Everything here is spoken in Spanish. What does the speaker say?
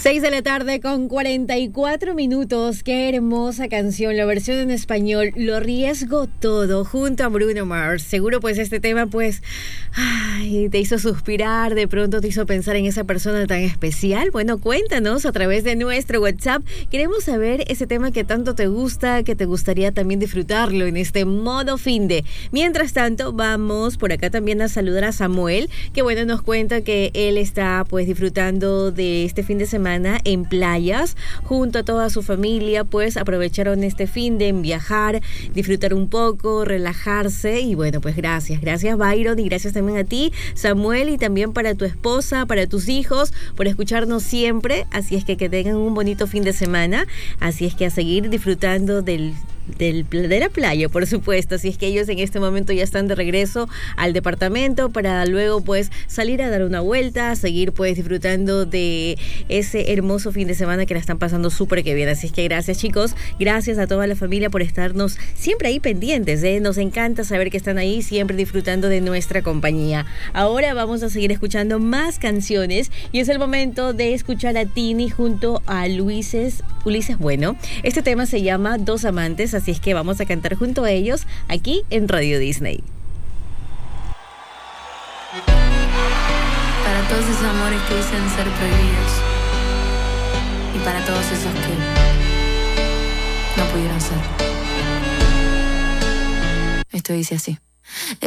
6 de la tarde con 44 minutos. Qué hermosa canción, la versión en español, Lo Arriesgo Todo, junto a Bruno Mars. Seguro pues este tema pues te hizo suspirar, de pronto te hizo pensar en esa persona tan especial. Bueno, cuéntanos a través de nuestro WhatsApp. Queremos saber ese tema que tanto te gusta, que te gustaría también disfrutarlo en este modo finde. Mientras tanto, vamos por acá también a saludar a Samuel, que bueno, nos cuenta que él está pues disfrutando de este fin de semana en playas junto a toda su familia. Pues aprovecharon este finde en viajar, disfrutar un poco, relajarse. Y bueno, pues gracias Byron, y gracias también a ti, Samuel, y también para tu esposa, para tus hijos, por escucharnos siempre. Así es que tengan un bonito fin de semana. Así es que a seguir disfrutando de la playa, por supuesto. Así es que ellos en este momento ya están de regreso al departamento para luego pues salir a dar una vuelta, seguir pues disfrutando de ese hermoso fin de semana que la están pasando súper que bien. Así es que gracias, chicos, gracias a toda la familia por estarnos siempre ahí pendientes, nos encanta saber que están ahí siempre disfrutando de nuestra compañía. Ahora vamos a seguir escuchando más canciones y es el momento de escuchar a Tini junto a Ulises Bueno. Este tema se llama Dos Amantes, así es que vamos a cantar junto a ellos aquí en Radio Disney. Para todos esos amores que dicen ser prohibidos y para todos esos que no pudieron ser. Esto dice así.